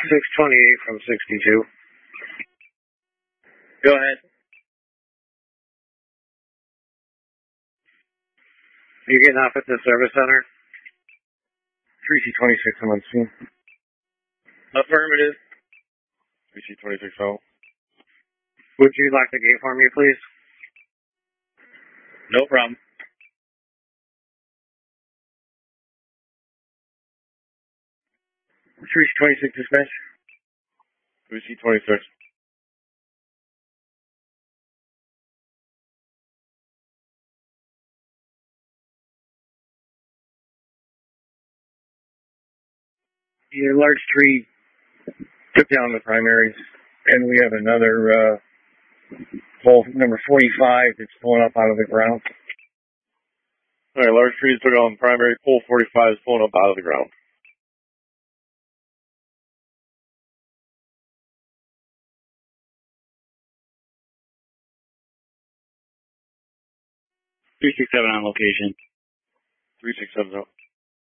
628 from 62. Go ahead. You getting off at the service center? 3C26, I'm on scene. Affirmative. 3C26, Would you lock the gate for me, please? No problem. 3C26 dispatch. 3C26. Yeah, large tree took down the primaries, and we have another pole number 45 that's pulling up out of the ground. All right, large trees took on primary. Pole 45 is pulling up out of the ground. Three 6 7 on location. 367 out.